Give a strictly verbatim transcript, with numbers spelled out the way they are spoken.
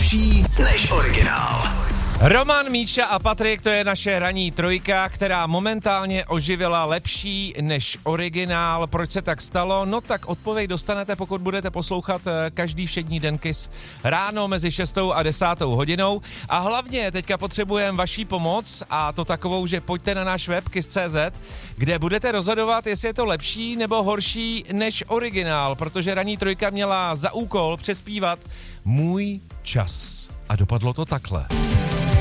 lepší než originál. Roman, Míša a Patrik, to je naše ranní trojka, která momentálně oživila lepší než originál. Proč se tak stalo? No tak odpověď dostanete, pokud budete poslouchat každý všední den Kiss ráno mezi šestou a desátou hodinou. A hlavně teďka potřebujeme vaší pomoc, a to takovou, že pojďte na náš web kiss tečka cé zet, kde budete rozhodovat, jestli je to lepší nebo horší než originál, protože ranní trojka měla za úkol přespívat Můj čas. A dopadlo to takhle.